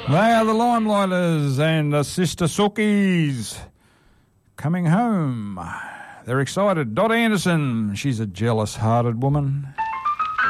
They are the Limelighters and the Sister Sookies coming home. They're excited. Dot Anderson, she's a jealous-hearted woman.